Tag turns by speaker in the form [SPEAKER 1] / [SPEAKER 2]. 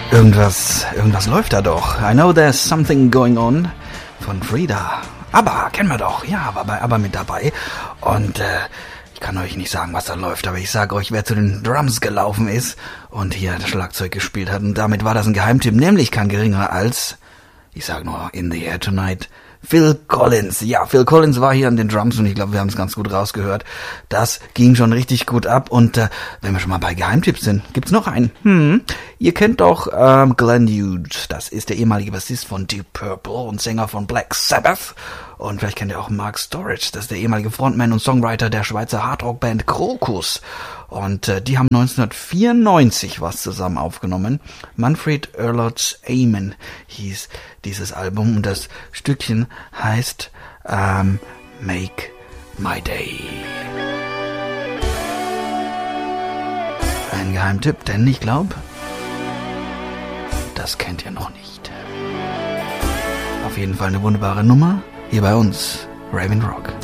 [SPEAKER 1] Irgendwas läuft da doch. I know there's something going on von Frida. ABBA, kennen wir doch. Ja, war bei ABBA mit dabei. Und ich kann euch nicht sagen, was da läuft, aber ich sage euch, wer zu den Drums gelaufen ist und hier das Schlagzeug gespielt hat. Und damit war das ein Geheimtipp, nämlich kein geringer als, ich sage nur, In the Air Tonight, Phil Collins. Ja, Phil Collins war hier an den Drums und ich glaube, wir haben es ganz gut rausgehört. Das ging schon richtig gut ab und wenn wir schon mal bei Geheimtipps sind, gibt's noch einen. Ihr kennt doch Glenn Hughes. Das ist der ehemalige Bassist von Deep Purple und Sänger von Black Sabbath. Und vielleicht kennt ihr auch Mark Storich. Das ist der ehemalige Frontman und Songwriter der Schweizer Hardrock-Band Krokus. Und die haben 1994 was zusammen aufgenommen. Manfred Earlots Amen hieß dieses Album. Und das Stückchen heißt Make My Day. Ein Geheimtipp, denn ich glaube, das kennt ihr noch nicht. Auf jeden Fall eine wunderbare Nummer hier bei uns, Raven Rock.